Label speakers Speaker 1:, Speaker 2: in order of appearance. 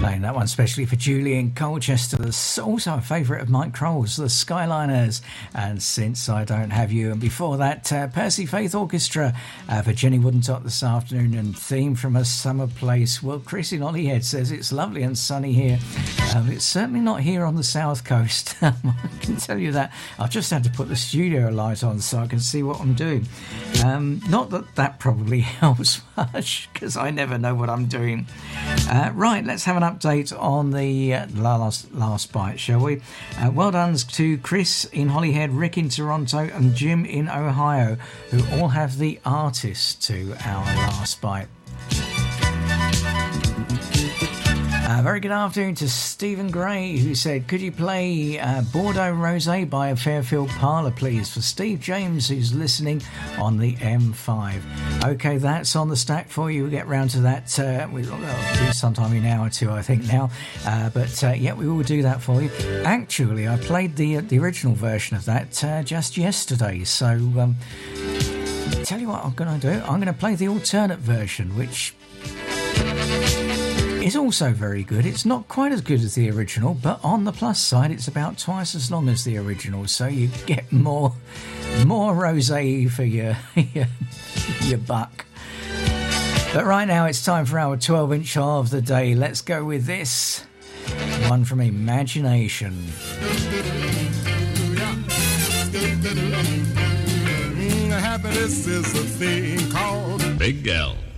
Speaker 1: Playing that one especially for Julie in Colchester. That's also a favourite of Mike Kroll's, the Skyliners, and Since I Don't Have You. And before that, Percy Faith Orchestra for Jenny Woodentop this afternoon, and Theme from a Summer Place. Well, Chris in Holyhead says it's lovely and sunny here. It's certainly not here on the south coast. I can tell you that. I've just had to put the studio light on so I can see what I'm doing. Not that that probably helps much, because I never know what I'm doing. Right, let's have an update on the last bite, shall we? Well done to Chris in Holyhead, Rick in Toronto, and Jim in Ohio, who all have the artist to our last bite. Very good afternoon to Stephen Gray, who said, could you play Bordeaux Rosé by Fairfield Parlour, please, for Steve James, who's listening on the M5. OK, that's on the stack for you. We'll get round to that we'll do sometime in an hour or two, I think, now. But yeah, we will do that for you. Actually, I played the original version of that just yesterday. So tell you what I'm going to do. I'm going to play the alternate version, which is also very good. It's not quite as good as the original, but on the plus side, it's about twice as long as the original, so you get more rosé for your buck. But right now, it's time for our 12-inch of the day. Let's go with this one from Imagination.
Speaker 2: Happiness is a thing called
Speaker 3: Big L.